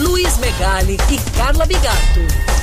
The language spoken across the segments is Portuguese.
Luiz Megali e Carla Bigato.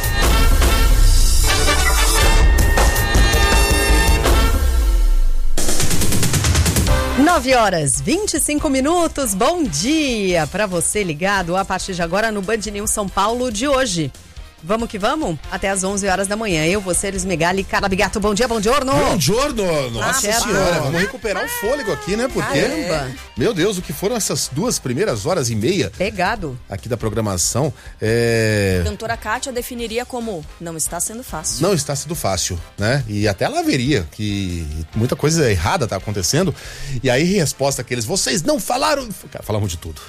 Nove horas, 25 minutos. Bom dia para você ligado a partir de agora no Band News São Paulo de hoje. Vamos que vamos? Até às 11 horas da manhã. Eu, você, Luiz Megali e Carla Bigato. Bom dia, bom giorno. Bom giorno. Nossa senhora, vamos recuperar o fôlego aqui, né? Porque, meu Deus, o que foram essas 2 primeiras horas e meia? Pegado. Aqui da programação. Cantora Kátia definiria como não está sendo fácil. Não está sendo fácil, né? E até ela veria que muita coisa errada tá acontecendo. E aí, resposta àqueles, vocês não falaram... Cara, falamos de tudo.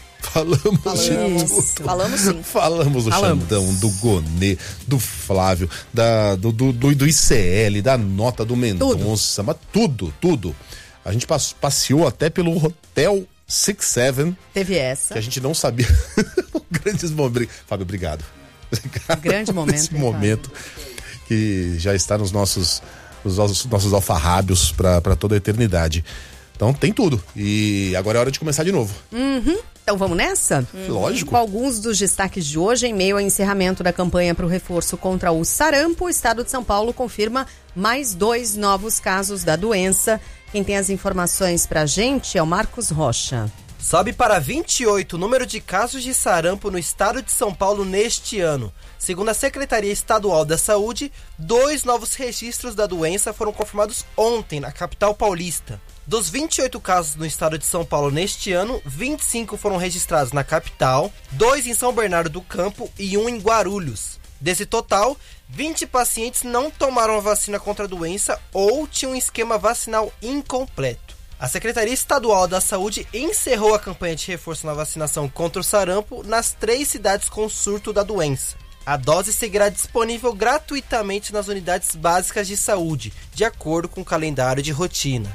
Falamos sim. Falamos do Xandão, do Gonê, do Flávio, do ICL, da nota do Mendonça, mas tudo. A gente passeou até pelo Hotel 67. Teve essa. Que a gente não sabia. Grandes momentos. Fábio, obrigado. Grande momento. Esse momento que já está nos nossos alfarrábios para toda a eternidade. Então tem tudo. E agora é hora de começar de novo. Então vamos nessa? Lógico. Com alguns dos destaques de hoje, em meio ao encerramento da campanha para o reforço contra o sarampo, o estado de São Paulo confirma mais 2 novos casos da doença. Quem tem as informações pra gente é o Marcos Rocha. Sobe para 28 o número de casos de sarampo no estado de São Paulo neste ano. Segundo a Secretaria Estadual da Saúde, 2 novos registros da doença foram confirmados ontem na capital paulista. Dos 28 casos no estado de São Paulo neste ano, 25 foram registrados na capital, 2 em São Bernardo do Campo e 1 em Guarulhos. Desse total, 20 pacientes não tomaram a vacina contra a doença ou tinham um esquema vacinal incompleto. A Secretaria Estadual da Saúde encerrou a campanha de reforço na vacinação contra o sarampo nas 3 cidades com surto da doença. A dose seguirá disponível gratuitamente nas unidades básicas de saúde, de acordo com o calendário de rotina.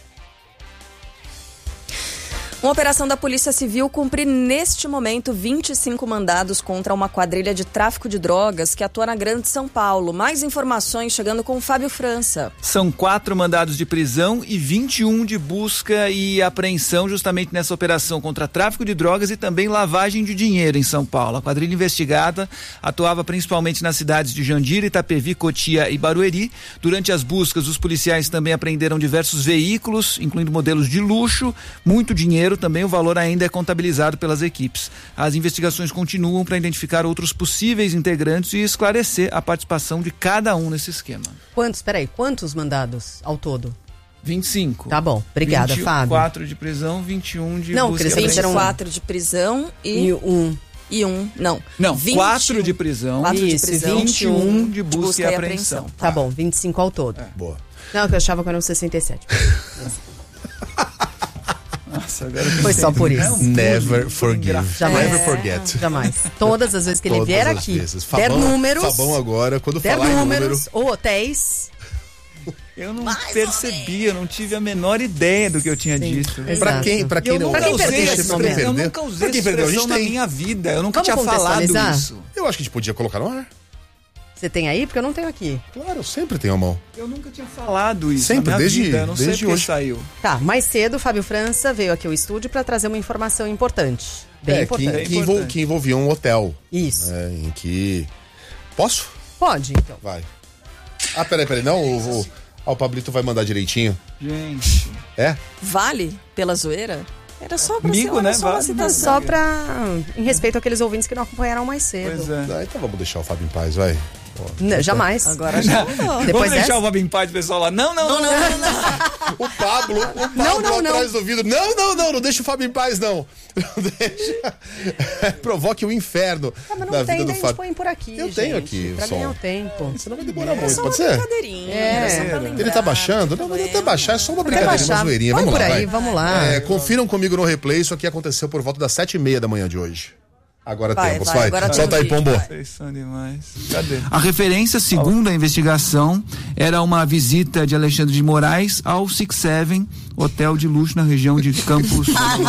Uma operação da Polícia Civil cumpre neste momento 25 mandados contra uma quadrilha de tráfico de drogas que atua na Grande São Paulo. Mais informações chegando com o Fábio França. São 4 mandados de prisão e 21 de busca e apreensão justamente nessa operação contra tráfico de drogas e também lavagem de dinheiro em São Paulo. A quadrilha investigada atuava principalmente nas cidades de Jandira, Itapevi, Cotia e Barueri. Durante as buscas, os policiais também apreenderam diversos veículos, incluindo modelos de luxo, muito dinheiro. Também o valor ainda é contabilizado pelas equipes. As investigações continuam para identificar outros possíveis integrantes e esclarecer a participação de cada um nesse esquema. Quantos mandados ao todo? 25. Tá bom, obrigada, Fábio. 4 de prisão, 21 de não, busca e apreensão. 24 de prisão e 1. Não, 4 de prisão. 4 de prisão, 21 de busca e apreensão. Tá bom, 25 ao todo. Boa. Não, que eu achava que eram 67. Nossa, agora foi só por isso. Never forgive. Jamais. Never forget. Jamais. Todas as vezes que ele vier aqui, der números. Fabão agora, quando der falar números, em número... ou hotéis. Eu não percebi, eu não tive a menor ideia do que eu tinha dito. Pra quem não usei esse momento. Eu nunca usei essa expressão na minha vida. Eu nunca tinha falado isso. Eu acho que a gente podia colocar no ar. Você tem aí? Porque eu não tenho aqui. Claro, eu sempre tenho a mão. Eu nunca tinha falado isso sempre, na minha vida. Eu não sei desde porque hoje saiu. Tá, mais cedo o Fábio França veio aqui ao estúdio para trazer uma informação importante. Bem importante. Que envolvia um hotel. Isso. Em que... Posso? Pode, então. Vai. Peraí. Não, o Pablito vai mandar direitinho. Gente. É? Vale pela zoeira? Era só pra Amigo, né? Só pra... Em respeito àqueles ouvintes que não acompanharam mais cedo. Pois é. Então vamos deixar o Fábio em paz, vai. Não, jamais. Agora já. Vamos deixar o Fábio em paz, pessoal lá. Não. O Pablo atrás do vidro. Não deixa o Fábio em paz, não. Deixa. Provoque o inferno na vida do Fábio. Põe por aqui, eu tenho aqui pra o som. ganhar o tempo. Senão vai demorar muito, pode ser? Ele tá baixando? Não, até baixar é só uma brincadeira, uma zoeirinha. Vamos lá, vai. Vamos lá. Confiram comigo no replay, isso aqui aconteceu por volta das 7h30 da manhã de hoje. Agora temos, vai. Solta aí, Pombo. Vocês são demais. Cadê? A referência, segundo a investigação, era uma visita de Alexandre de Moraes ao Six Seven, hotel de luxo na região de Campos.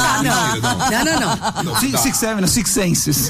Não. Six Seven, não, Six Senses.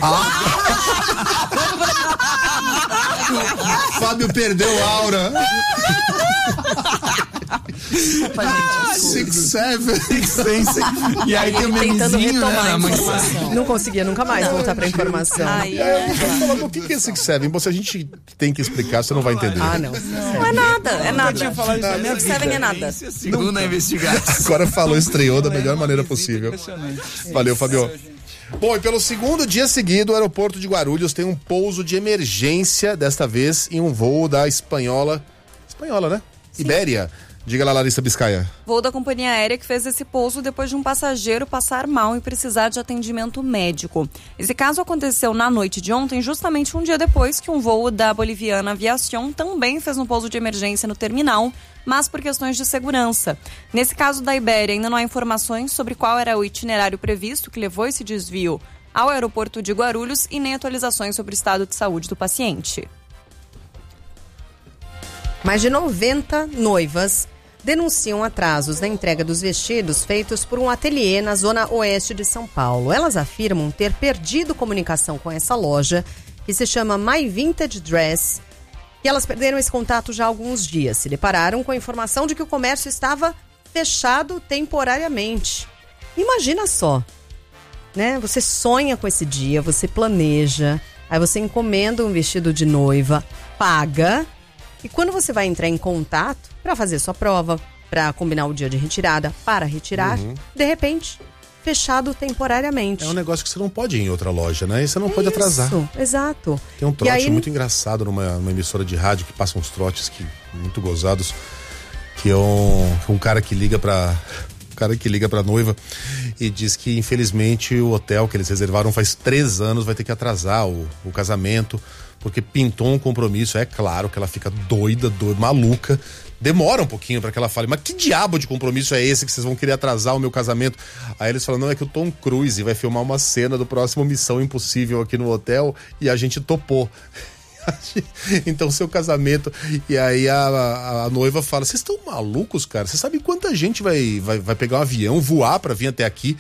Fábio perdeu a aura. Desculpa, gente. Six, seven. E aí tem o tentando memezinho, retomar né? a Mas- informação. Não conseguia nunca mais voltar pra informação. Aí Falando, o que é Six Seven? Se a gente tem que explicar, você não vai entender. Ah, não. não é nada, é nada. tinha falado isso na minha Six Seven é nada. Segunda investigação. Agora falou, estreou da melhor maneira possível. Valeu, Fabio. Bom, e pelo segundo dia seguido, o aeroporto de Guarulhos tem um pouso de emergência, desta vez em um voo da Espanhola, né? Ibéria. Diga lá, Larissa Biscaia. Voo da companhia aérea que fez esse pouso depois de um passageiro passar mal e precisar de atendimento médico. Esse caso aconteceu na noite de ontem, justamente um dia depois que um voo da Boliviana Aviación também fez um pouso de emergência no terminal, mas por questões de segurança. Nesse caso da Ibéria, ainda não há informações sobre qual era o itinerário previsto que levou esse desvio ao aeroporto de Guarulhos e nem atualizações sobre o estado de saúde do paciente. Mais de 90 noivas denunciam atrasos na entrega dos vestidos feitos por um ateliê na zona oeste de São Paulo. Elas afirmam ter perdido comunicação com essa loja, que se chama My Vintage Dress, e elas perderam esse contato já há alguns dias. Se depararam com a informação de que o comércio estava fechado temporariamente. Imagina só, né? Você sonha com esse dia, você planeja, aí você encomenda um vestido de noiva, paga, e quando você vai entrar em contato para fazer sua prova, para combinar o dia de retirada, para retirar, de repente, fechado temporariamente. É um negócio que você não pode ir em outra loja, né? E você não pode atrasar. Isso, exato. Tem um trote E aí, muito engraçado numa emissora de rádio que passa uns trotes muito gozados, que é um cara que liga pra noiva e diz que infelizmente o hotel que eles reservaram faz 3 anos vai ter que atrasar o casamento, porque pintou um compromisso. É claro que ela fica doida, maluca. Demora um pouquinho pra que ela fale, mas que diabo de compromisso é esse que vocês vão querer atrasar o meu casamento? Aí eles falam, não, é que o Tom Cruise vai filmar uma cena do próximo Missão Impossível aqui no hotel e a gente topou. Então, seu casamento. E aí a noiva fala, vocês estão malucos, cara? Você sabe quanta gente vai pegar um avião, voar pra vir até aqui?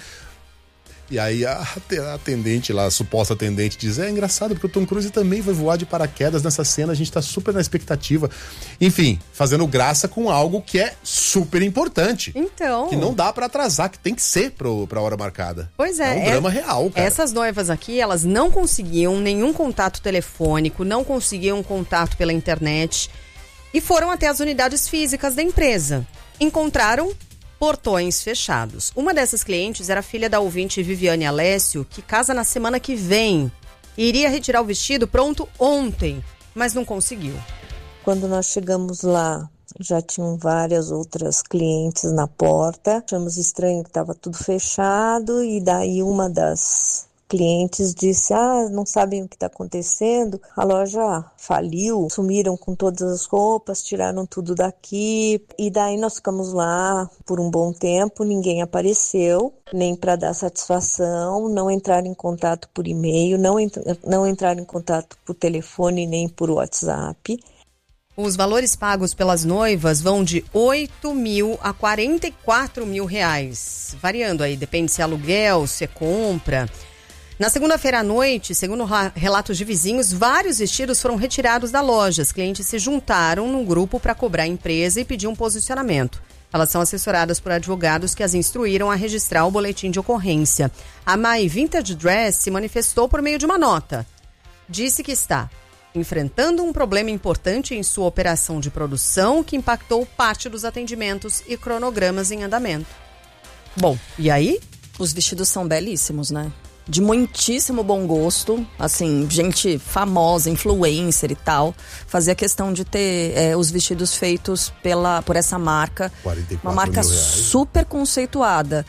E aí a atendente lá, a suposta atendente, diz, é engraçado porque o Tom Cruise também vai voar de paraquedas nessa cena, a gente tá super na expectativa. Enfim, fazendo graça com algo que é super importante. Então. Que não dá pra atrasar, que tem que ser pra hora marcada. Pois é. É um drama real, cara. Essas noivas aqui, elas não conseguiam nenhum contato telefônico, não conseguiam contato pela internet e foram até as unidades físicas da empresa. Encontraram portões fechados. Uma dessas clientes era filha da ouvinte Viviane Alessio, que casa na semana que vem. E iria retirar o vestido pronto ontem, mas não conseguiu. Quando nós chegamos lá, já tinham várias outras clientes na porta. Achamos estranho que estava tudo fechado e daí uma das clientes disse, não sabem o que está acontecendo, a loja faliu, sumiram com todas as roupas, tiraram tudo daqui, e daí nós ficamos lá por um bom tempo, ninguém apareceu, nem para dar satisfação, não entraram em contato por e-mail, não entraram em contato por telefone nem por WhatsApp. Os valores pagos pelas noivas vão de 8 mil a 44 mil reais, variando aí, depende se é aluguel, se é compra. Na segunda-feira à noite, segundo relatos de vizinhos, vários vestidos foram retirados da loja. Os clientes se juntaram num grupo para cobrar a empresa e pedir um posicionamento. Elas são assessoradas por advogados que as instruíram a registrar o boletim de ocorrência. A My Vintage Dress se manifestou por meio de uma nota. Disse que está enfrentando um problema importante em sua operação de produção que impactou parte dos atendimentos e cronogramas em andamento. Bom, e aí? Os vestidos são belíssimos, né? De muitíssimo bom gosto, assim, gente famosa, influencer e tal, fazia questão de ter os vestidos feitos por essa marca, uma marca super conceituada,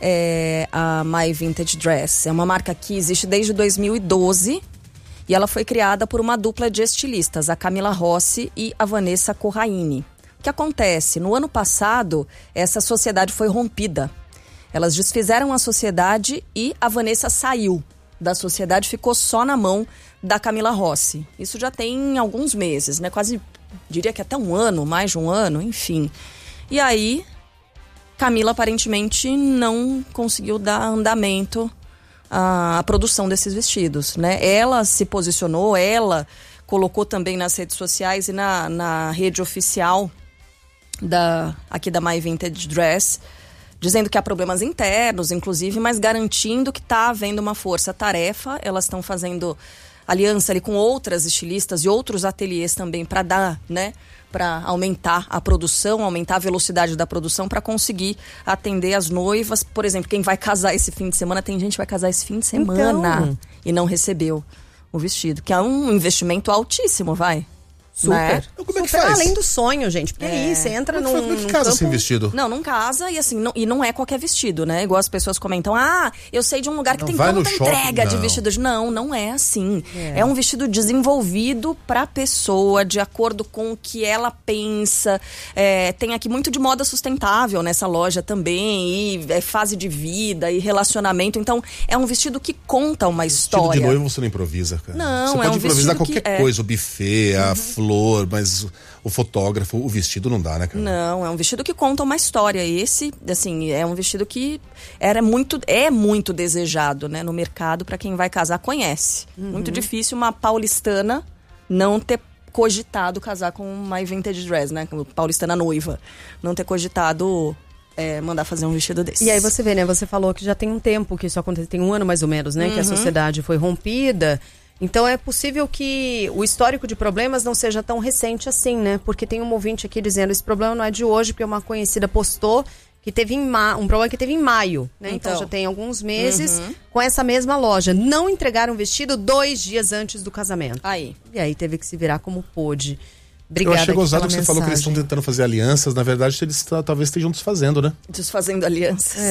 a My Vintage Dress. É uma marca que existe desde 2012 e ela foi criada por uma dupla de estilistas, a Camila Rossi e a Vanessa Corraine. O que acontece? No ano passado, essa sociedade foi rompida. Elas desfizeram a sociedade e a Vanessa saiu da sociedade, ficou só na mão da Camila Rossi. Isso já tem alguns meses, né? Quase, diria que até um ano, mais de um ano, enfim. E aí, Camila aparentemente não conseguiu dar andamento à produção desses vestidos, né? Ela se posicionou, ela colocou também nas redes sociais e na rede oficial aqui da My Vintage Dress, dizendo que há problemas internos, inclusive, mas garantindo que está havendo uma força-tarefa. Elas estão fazendo aliança ali com outras estilistas e outros ateliês também para dar, né? Para aumentar a produção, aumentar a velocidade da produção para conseguir atender as noivas. Por exemplo, quem vai casar esse fim de semana, tem gente que vai casar esse fim de semana e não recebeu o vestido, que é um investimento altíssimo, vai. Super. Né? Como é que Super faz? além do sonho, gente. Porque aí você entra num Como é que casa campo... sem vestido? Não casa e assim, não é qualquer vestido, né? Igual as pessoas comentam, eu sei de um lugar que Não tem vai tanta no shopping, entrega de não. vestidos. Não é assim. É um vestido desenvolvido pra pessoa, de acordo com o que ela pensa. Tem aqui muito de moda sustentável nessa loja também, e fase de vida e relacionamento. Então, é um vestido que conta uma história. Vestido de noivo você não improvisa, cara. Não, você é pode um improvisar vestido qualquer que coisa, o buffet, a flor, mas o fotógrafo, o vestido não dá, né, cara? Não, é um vestido que conta uma história. Esse, assim, é um vestido que é muito desejado, né, no mercado, para quem vai casar, conhece. Muito difícil uma paulistana não ter cogitado casar com uma vintage dress, né, paulistana noiva, não ter cogitado mandar fazer um vestido desse. E aí você vê, né, você falou que já tem um tempo que isso acontece, tem um ano mais ou menos, né, que a sociedade foi rompida. Então é possível que o histórico de problemas não seja tão recente assim, né? Porque tem um ouvinte aqui dizendo, esse problema não é de hoje, porque uma conhecida postou que teve um problema que teve em maio, né? Então já tem alguns meses com essa mesma loja. Não entregaram o vestido 2 dias antes do casamento. E aí teve que se virar como pôde. Obrigada. Eu achei gozado que você mensagem. falou que eles estão tentando fazer alianças. Na verdade, eles talvez estejam desfazendo, né? Desfazendo alianças.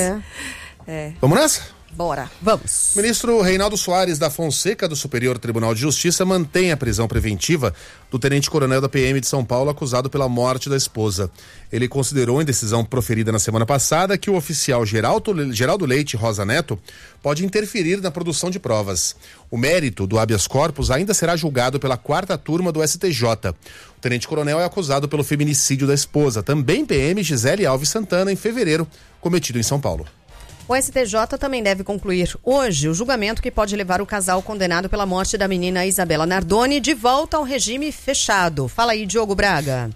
Vamos nessa? Bora. Vamos. Ministro Reinaldo Soares da Fonseca, do Superior Tribunal de Justiça, mantém a prisão preventiva do tenente-coronel da PM de São Paulo acusado pela morte da esposa. Ele considerou, em decisão proferida na semana passada, que o oficial Geraldo Leite Rosa Neto pode interferir na produção de provas. O mérito do habeas corpus ainda será julgado pela 4ª turma do STJ. O tenente-coronel é acusado pelo feminicídio da esposa, também PM Gisele Alves Santana, em fevereiro, cometido em São Paulo. O STJ também deve concluir hoje o julgamento que pode levar o casal condenado pela morte da menina Isabela Nardoni de volta ao regime fechado. Fala aí, Diogo Braga.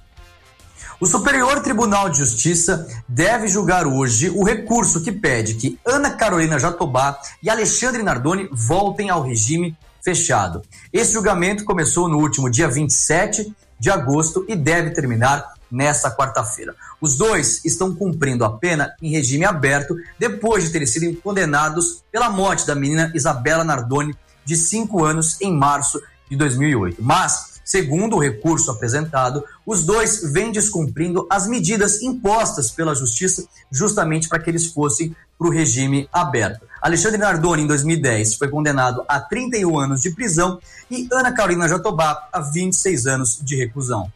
O Superior Tribunal de Justiça deve julgar hoje o recurso que pede que Ana Carolina Jatobá e Alexandre Nardoni voltem ao regime fechado. Esse julgamento começou no último dia 27 de agosto e deve terminar nesta quarta-feira. Os dois estão cumprindo a pena em regime aberto depois de terem sido condenados pela morte da menina Isabela Nardoni, de 5 anos, em março de 2008. Mas, segundo o recurso apresentado, os dois vêm descumprindo as medidas impostas pela Justiça justamente para que eles fossem para o regime aberto. Alexandre Nardoni, em 2010, foi condenado a 31 anos de prisão e Ana Carolina Jatobá a 26 anos de reclusão.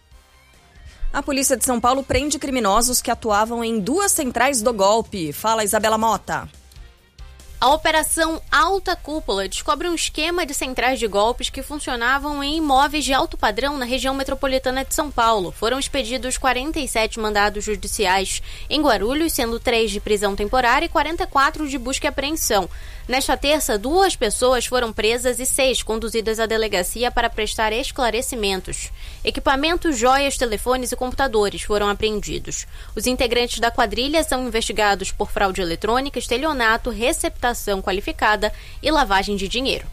A polícia de São Paulo prende criminosos que atuavam em 2 centrais do golpe. Fala, Isabela Mota. A Operação Alta Cúpula descobre um esquema de centrais de golpes que funcionavam em imóveis de alto padrão na região metropolitana de São Paulo. Foram expedidos 47 mandados judiciais em Guarulhos, sendo 3 de prisão temporária e 44 de busca e apreensão. Nesta terça, 2 pessoas foram presas e 6 conduzidas à delegacia para prestar esclarecimentos. Equipamentos, joias, telefones e computadores foram apreendidos. Os integrantes da quadrilha são investigados por fraude eletrônica, estelionato, receptação qualificada e lavagem de dinheiro.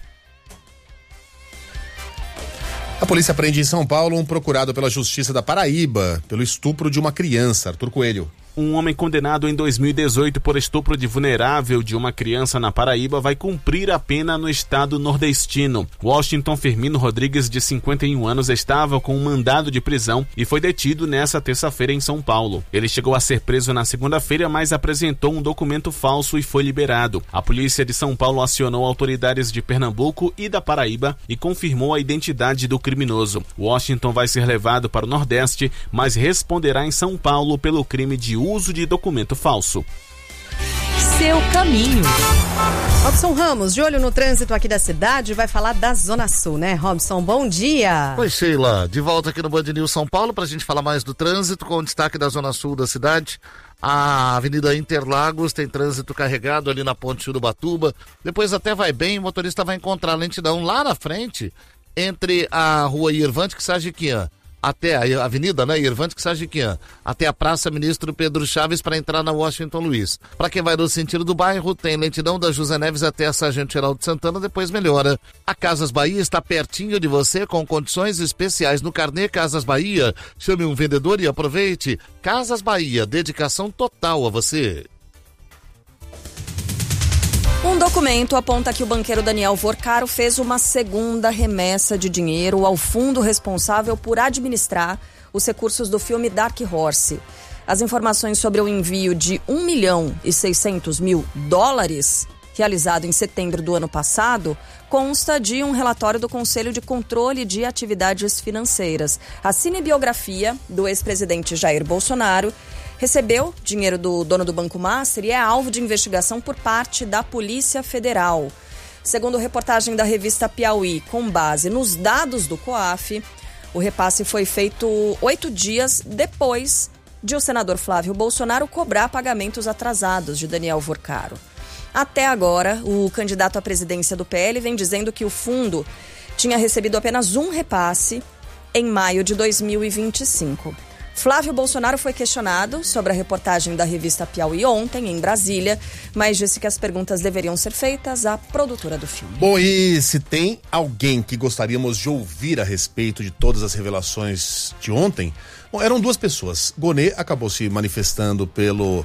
A polícia prende em São Paulo um procurado pela Justiça da Paraíba pelo estupro de uma criança. Arthur Coelho. Um homem condenado em 2018 por estupro de vulnerável de uma criança na Paraíba vai cumprir a pena no estado nordestino. Washington Firmino Rodrigues, de 51 anos, estava com um mandado de prisão e foi detido nesta terça-feira em São Paulo. Ele chegou a ser preso na segunda-feira, mas apresentou um documento falso e foi liberado. A polícia de São Paulo acionou autoridades de Pernambuco e da Paraíba e confirmou a identidade do criminoso. Washington vai ser levado para o Nordeste, mas responderá em São Paulo pelo crime de uso de documento falso. Seu caminho. Robson Ramos, de olho no trânsito aqui da cidade, vai falar da Zona Sul, né, Robson? Bom dia. Oi, Sheila. De volta aqui no Band News São Paulo para a gente falar mais do trânsito, com destaque da Zona Sul da cidade. A Avenida Interlagos tem trânsito carregado ali na Ponte Urubatuba. Depois até vai bem, o motorista vai encontrar lentidão lá na frente, entre a Rua Irvante e Sajiquian. até a avenida, né, Irvante Sajiquian, até a Praça Ministro Pedro Chaves para entrar na Washington Luiz. Para quem vai no sentido do bairro, tem lentidão da José Neves até a Sargento Geraldo Santana, depois melhora. A Casas Bahia está pertinho de você com condições especiais no carnê Casas Bahia. Chame um vendedor e aproveite. Casas Bahia, dedicação total a você. Um documento aponta que o banqueiro Daniel Vorcaro fez uma segunda remessa de dinheiro ao fundo responsável por administrar os recursos do filme Dark Horse. As informações sobre o envio de $1.600.000, realizado em setembro do ano passado, consta de um relatório do Conselho de Controle de Atividades Financeiras. A cinebiografia do ex-presidente Jair Bolsonaro recebeu dinheiro do dono do Banco Master e é alvo de investigação por parte da Polícia Federal. Segundo reportagem da revista Piauí, com base nos dados do COAF, o repasse foi feito 8 dias depois de o senador Flávio Bolsonaro cobrar pagamentos atrasados de Daniel Vorcaro. Até agora, o candidato à presidência do PL vem dizendo que o fundo tinha recebido apenas um repasse em maio de 2025. Flávio Bolsonaro foi questionado sobre a reportagem da revista Piauí ontem, em Brasília, mas disse que as perguntas deveriam ser feitas à produtora do filme. Bom, e se tem alguém que gostaríamos de ouvir a respeito de todas as revelações de ontem, bom, eram duas pessoas. Gonê acabou se manifestando pela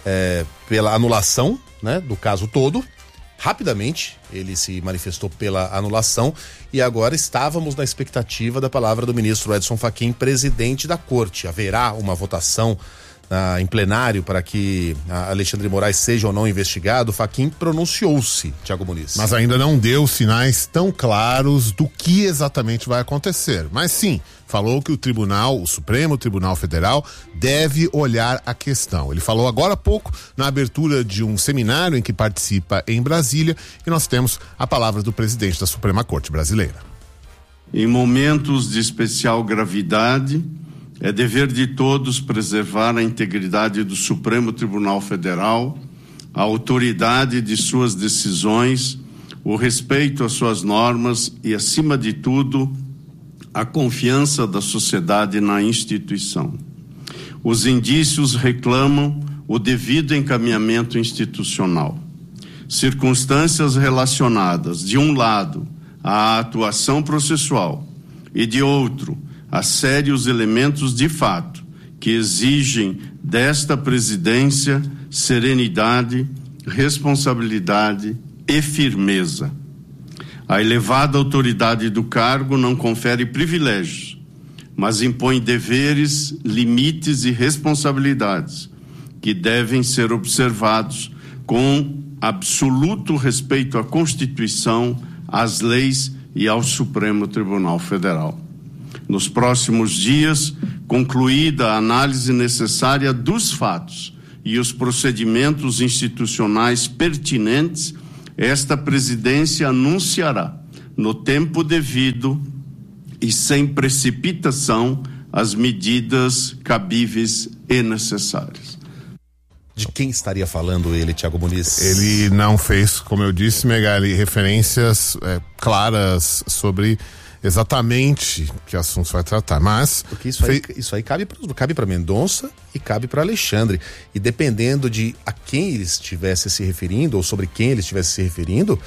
anulação, né, do caso todo. Rapidamente ele se manifestou pela anulação e agora estávamos na expectativa da palavra do ministro Edson Fachin, presidente da corte. Haverá uma votação em plenário para que Alexandre de Moraes seja ou não investigado. Fachin pronunciou-se, Thiago Muniz. Mas ainda não deu sinais tão claros do que exatamente vai acontecer. Mas sim, falou que o Supremo Tribunal Federal deve olhar a questão. Ele falou agora há pouco na abertura de um seminário em que participa em Brasília e nós temos a palavra do presidente da Suprema Corte Brasileira. Em momentos de especial gravidade, é dever de todos preservar a integridade do Supremo Tribunal Federal, a autoridade de suas decisões, o respeito às suas normas e, acima de tudo, a confiança da sociedade na instituição. Os indícios reclamam o devido encaminhamento institucional. Circunstâncias relacionadas, de um lado, à atuação processual e, de outro, a sérios elementos de fato que exigem desta presidência serenidade, responsabilidade e firmeza. A elevada autoridade do cargo não confere privilégios, mas impõe deveres, limites e responsabilidades que devem ser observados com absoluto respeito à Constituição, às leis e ao Supremo Tribunal Federal. Nos próximos dias, concluída a análise necessária dos fatos e os procedimentos institucionais pertinentes, esta presidência anunciará, no tempo devido e sem precipitação, as medidas cabíveis e necessárias. De quem estaria falando ele, Thiago Muniz? Ele não fez, como eu disse, Megali, referências claras sobre exatamente que assuntos vai tratar, mas... Porque isso aí cabe para Mendonça e cabe para Alexandre. E dependendo de a quem ele estivesse se referindo, ou sobre quem ele estivesse se referindo,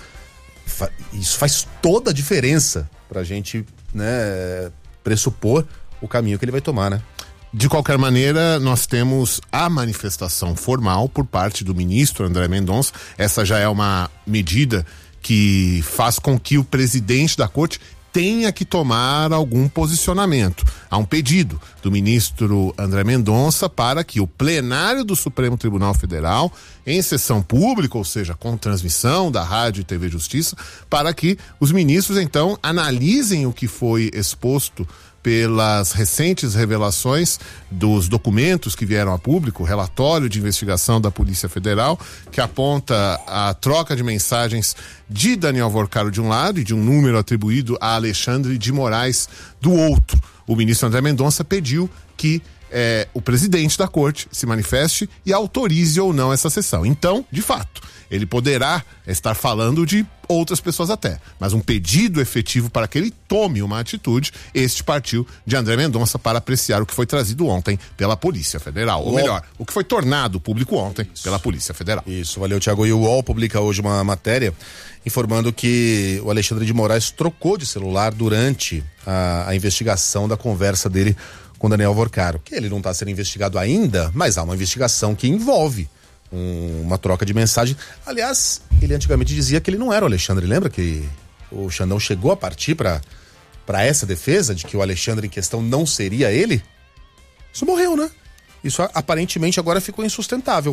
isso faz toda a diferença pra gente, né, pressupor o caminho que ele vai tomar, né? De qualquer maneira, nós temos a manifestação formal por parte do ministro André Mendonça. Essa já é uma medida que faz com que o presidente da corte tenha que tomar algum posicionamento. Há um pedido do ministro André Mendonça para que o plenário do Supremo Tribunal Federal, em sessão pública, ou seja, com transmissão da Rádio e TV Justiça, para que os ministros, então, analisem o que foi exposto pelas recentes revelações dos documentos que vieram a público, o relatório de investigação da Polícia Federal, que aponta a troca de mensagens de Daniel Vorcaro de um lado e de um número atribuído a Alexandre de Moraes do outro. O ministro André Mendonça pediu que o presidente da corte se manifeste e autorize ou não essa sessão. Então, de fato, ele poderá estar falando de outras pessoas até, mas um pedido efetivo para que ele tome uma atitude, este partiu de André Mendonça para apreciar o que foi trazido ontem pela Polícia Federal, ou melhor, o que foi tornado público ontem pela Polícia Federal. Isso, valeu, Thiago. E o UOL publica hoje uma matéria informando que o Alexandre de Moraes trocou de celular durante a investigação da conversa dele com Daniel Vorcaro, que ele não está sendo investigado ainda, mas há uma investigação que envolve uma troca de mensagem. Aliás, ele antigamente dizia que ele não era o Alexandre. Lembra que o Xandão chegou a partir para essa defesa de que o Alexandre em questão não seria ele? Isso morreu, né? Isso aparentemente agora ficou insustentável.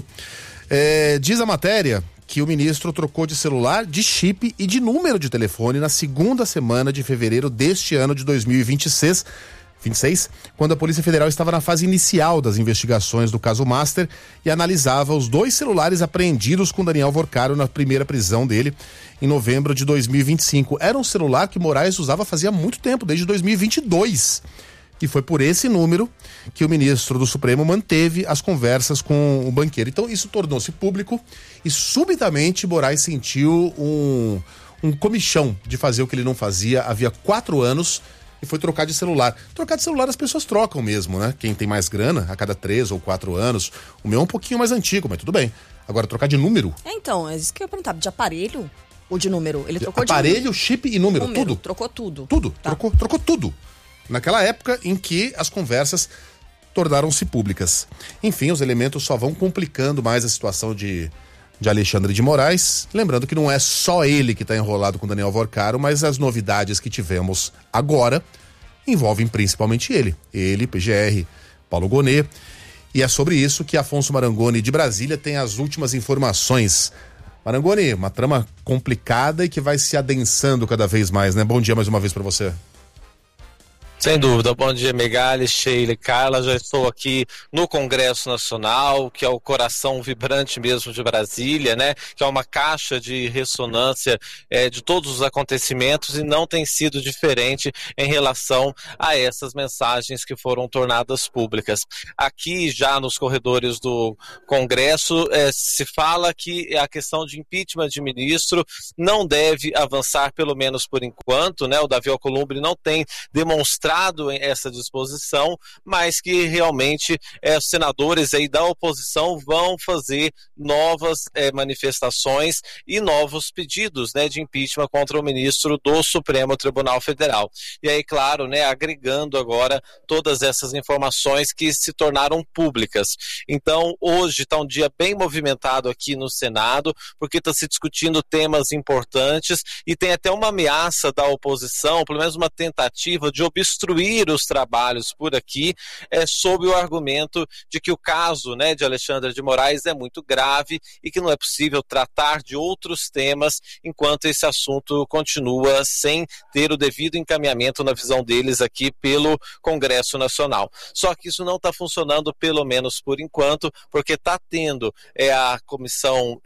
Diz a matéria que o ministro trocou de celular, de chip e de número de telefone na segunda semana de fevereiro deste ano de 2026, quando a Polícia Federal estava na fase inicial das investigações do caso Master e analisava os 2 celulares apreendidos com Daniel Vorcaro na primeira prisão dele em novembro de 2025. Era um celular que Moraes usava fazia muito tempo, desde 2022. E foi por esse número que o ministro do Supremo manteve as conversas com o banqueiro. Então isso tornou-se público e subitamente Moraes sentiu um comichão de fazer o que ele não fazia havia 4 anos, e foi trocar de celular. Trocar de celular as pessoas trocam mesmo, né? Quem tem mais grana, a cada 3 ou 4 anos. O meu é um pouquinho mais antigo, mas tudo bem. Agora, trocar de número? Então, é isso que eu ia perguntar. De aparelho ou de número? Ele trocou aparelho, de chip e número, tudo. Trocou tudo. Tudo, tá. trocou tudo. Naquela época em que as conversas tornaram-se públicas. Enfim, os elementos só vão complicando mais a situação de Alexandre de Moraes, lembrando que não é só ele que está enrolado com Daniel Vorcaro, mas as novidades que tivemos agora envolvem principalmente ele, PGR, Paulo Gonet, e é sobre isso que Afonso Marangoni de Brasília tem as últimas informações. Marangoni, uma trama complicada e que vai se adensando cada vez mais, né? Bom dia mais uma vez para você. Sem dúvida. Bom dia, Megali, Sheila e Carla. Já estou aqui no Congresso Nacional, que é o coração vibrante mesmo de Brasília, né? Que é uma caixa de ressonância de todos os acontecimentos e não tem sido diferente em relação a essas mensagens que foram tornadas públicas. Aqui, já nos corredores do Congresso, se fala que a questão de impeachment de ministro não deve avançar, pelo menos por enquanto, né? O Davi Alcolumbre não tem demonstrado essa disposição, mas que realmente os senadores aí da oposição vão fazer novas manifestações e novos pedidos, né, de impeachment contra o ministro do Supremo Tribunal Federal. E aí, claro, né, agregando agora todas essas informações que se tornaram públicas. Então, hoje está um dia bem movimentado aqui no Senado, porque está se discutindo temas importantes e tem até uma ameaça da oposição, pelo menos uma tentativa de obstruir os trabalhos por aqui, sob o argumento de que o caso, né, de Alexandre de Moraes é muito grave e que não é possível tratar de outros temas enquanto esse assunto continua sem ter o devido encaminhamento na visão deles aqui pelo Congresso Nacional. Só que isso não está funcionando, pelo menos por enquanto, porque está tendo a Comissão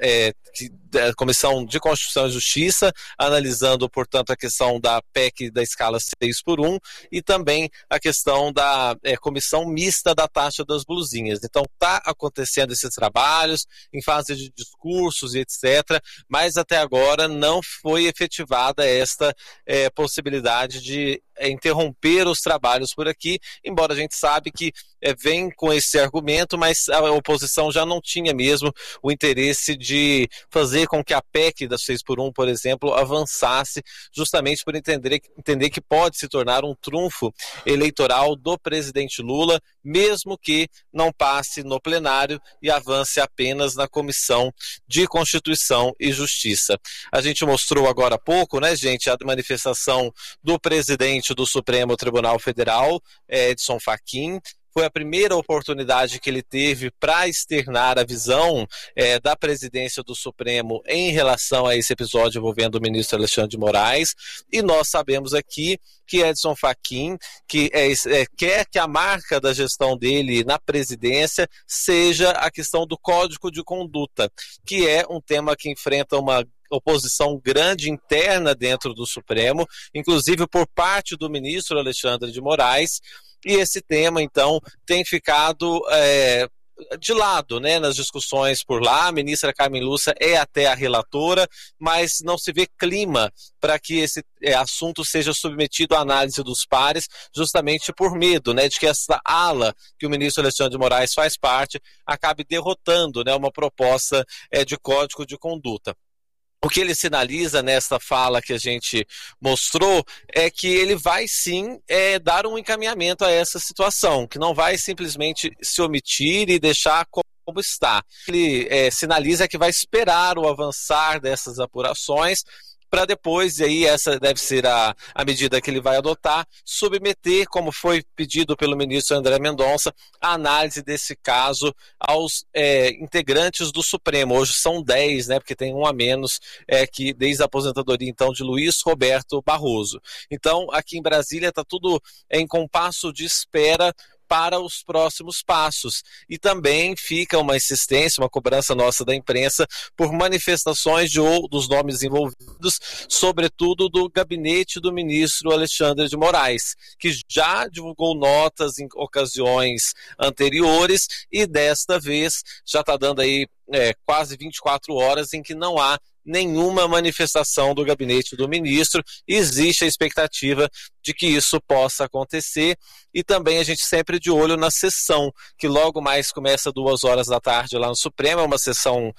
de Constituição e Justiça analisando, portanto, a questão da PEC da escala 6x1 e também a questão da comissão mista da taxa das blusinhas. Então está acontecendo esses trabalhos em fase de discursos e etc., mas até agora não foi efetivada esta possibilidade de interromper os trabalhos por aqui, embora a gente sabe que vem com esse argumento, mas a oposição já não tinha mesmo o interesse de fazer com que a PEC da 6x1, por exemplo, avançasse, justamente por entender que pode se tornar um trunfo eleitoral do presidente Lula, mesmo que não passe no plenário e avance apenas na Comissão de Constituição e Justiça. A gente mostrou agora há pouco, né, gente, a manifestação do presidente do Supremo Tribunal Federal, Edson Fachin. Foi a primeira oportunidade que ele teve para externar a visão da presidência do Supremo em relação a esse episódio envolvendo o ministro Alexandre de Moraes. E nós sabemos aqui que Edson Fachin quer que a marca da gestão dele na presidência seja a questão do Código de Conduta, que é um tema que enfrenta uma oposição grande interna dentro do Supremo, inclusive por parte do ministro Alexandre de Moraes, e esse tema, então, tem ficado de lado, né, nas discussões por lá. A ministra Carmen Lúcia é até a relatora, mas não se vê clima para que esse assunto seja submetido à análise dos pares, justamente por medo, né, de que essa ala que o ministro Alexandre de Moraes faz parte acabe derrotando, né, uma proposta de código de conduta. O que ele sinaliza nessa fala que a gente mostrou é que ele vai sim dar um encaminhamento a essa situação, que não vai simplesmente se omitir e deixar como está. Ele sinaliza que vai esperar o avançar dessas apurações para depois, e aí essa deve ser a medida que ele vai adotar, submeter, como foi pedido pelo ministro André Mendonça, a análise desse caso aos integrantes do Supremo. Hoje são 10, né, porque tem um a menos, que desde a aposentadoria, então, de Luiz Roberto Barroso. Então, aqui em Brasília está tudo em compasso de espera para os próximos passos. E também fica uma insistência, uma cobrança nossa da imprensa por manifestações dos nomes envolvidos, sobretudo do gabinete do ministro Alexandre de Moraes, que já divulgou notas em ocasiões anteriores e desta vez já está dando aí quase 24 horas em que não há nenhuma manifestação do gabinete do ministro. Existe a expectativa de que isso possa acontecer, e também a gente sempre de olho na sessão, que logo mais começa 2 da tarde lá no Supremo. É uma sessão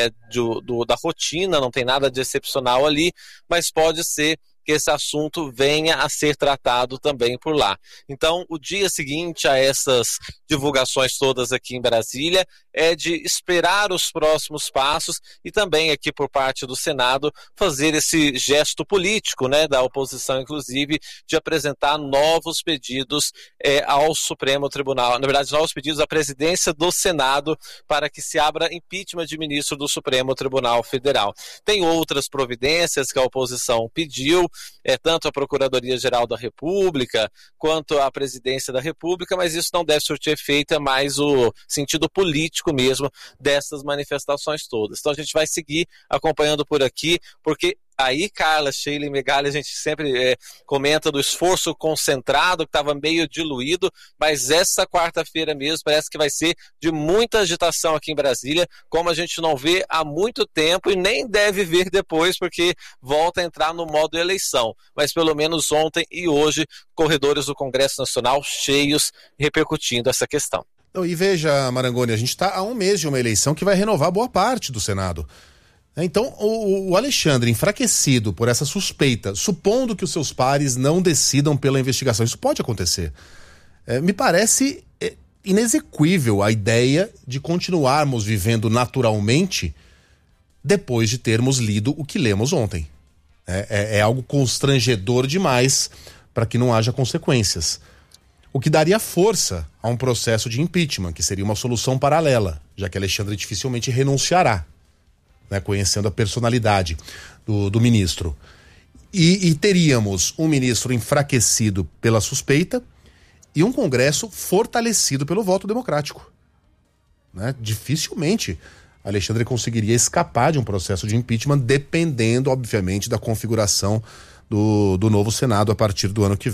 da rotina, não tem nada de excepcional ali, mas pode ser que esse assunto venha a ser tratado também por lá. Então, o dia seguinte a essas divulgações todas aqui em Brasília é de esperar os próximos passos e também aqui por parte do Senado fazer esse gesto político, né, da oposição, inclusive, de apresentar novos pedidos ao Supremo Tribunal, na verdade, novos pedidos à presidência do Senado para que se abra impeachment de ministro do Supremo Tribunal Federal. Tem outras providências que a oposição pediu, tanto a Procuradoria-Geral da República quanto a Presidência da República, mas isso não deve surtir efeito, é mais o sentido político mesmo dessas manifestações todas. Então a gente vai seguir acompanhando por aqui, porque aí, Carla, Sheila e Megali, a gente sempre comenta do esforço concentrado que estava meio diluído, mas essa quarta-feira mesmo parece que vai ser de muita agitação aqui em Brasília, como a gente não vê há muito tempo e nem deve ver depois, porque volta a entrar no modo eleição. Mas pelo menos ontem e hoje, corredores do Congresso Nacional cheios, repercutindo essa questão. E veja, Marangoni, a gente está há um mês de uma eleição que vai renovar boa parte do Senado. Então, o Alexandre, enfraquecido por essa suspeita, supondo que os seus pares não decidam pela investigação, isso pode acontecer. Me parece inexequível a ideia de continuarmos vivendo naturalmente depois de termos lido o que lemos ontem. É algo constrangedor demais para que não haja consequências. O que daria força a um processo de impeachment, que seria uma solução paralela, já que Alexandre dificilmente renunciará, né, conhecendo a personalidade do ministro. E teríamos um ministro enfraquecido pela suspeita e um Congresso fortalecido pelo voto democrático. Né? Dificilmente Alexandre conseguiria escapar de um processo de impeachment, dependendo, obviamente, da configuração do novo Senado a partir do ano que vem.